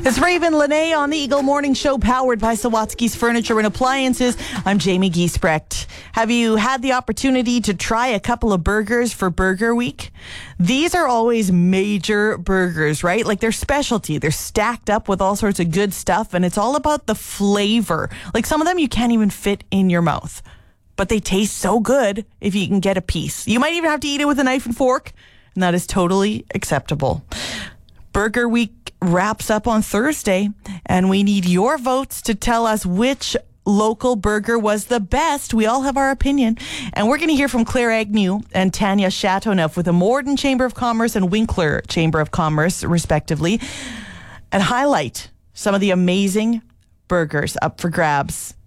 It's Raven Lene on the Eagle Morning Show, powered by Sawatsky's Furniture and Appliances. I'm Jamie Giesbrecht. Have you had the opportunity to try a couple of burgers for Burger Week? These are always major burgers, right? Like they're specialty. They're stacked up with all sorts of good stuff, and it's all about the flavor. Like some of them you can't even fit in your mouth, but they taste so good if you can get a piece. You might even have to eat it with a knife and fork, and that is totally acceptable. Burger Week wraps up on Thursday, and we need your votes to tell us which local burger was the best. We all have our opinion, and we're going to hear from Claire Agnew and Tanya Chateauneuf with the Morden Chamber of Commerce and Winkler Chamber of Commerce, respectively, and highlight some of the amazing burgers up for grabs.